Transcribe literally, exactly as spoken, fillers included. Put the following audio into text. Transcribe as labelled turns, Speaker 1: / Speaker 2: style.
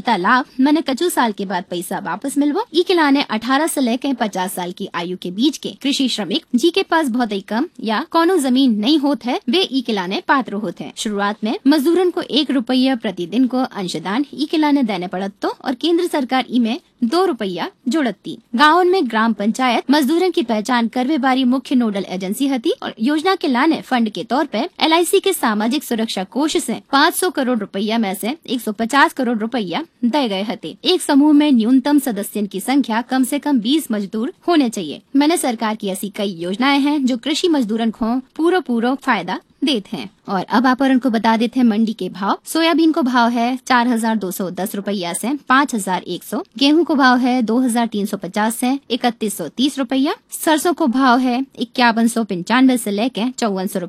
Speaker 1: मीता लाभ मैंने कछु साल के बाद पैसा वापस मिलवो। ई के लाने अठारह से लेके पचास साल की आयु के बीच के कृषि श्रमिक जी के पास बहुत ही कम या कोनो जमीन नहीं होत है, वे ई के लाने पात्र होते हैं। शुरुआत में मजदूरन को एक रुपया प्रतिदिन को अंशदान ई के लाने देने पड़त तो, और केंद्र सरकार ई में दो रुपया जोड़ती। गाँव में ग्राम पंचायत मजदूरन की पहचान करवे बारी मुख्य नोडल एजेंसी हती, और योजना के लाने फंड के तौर पे एल आई सी के सामाजिक सुरक्षा कोष से पाँच सौ करोड़ रुपया में से एक सौ पचास करोड़ रुपया दे गए हते। एक समूह में न्यूनतम सदस्यों की संख्या कम से कम बीस मजदूर होने चाहिए। मैंने सरकार की ऐसी कई योजनाएं हैं जो कृषि मजदूरन को पूरा पूरा फायदा देते हैं। और अब आप को बता देते हैं मंडी के भाव। सोयाबीन को भाव है चार हजार दो सौ दस रुपया से पाँच हजार एक सौ, गेहूं को भाव है दो हजार तीन सौ पचास से इकतीस सौ तीस रुपया, सरसों को भाव है इक्यावन सौ पंचानवे से लेके चौवन सौ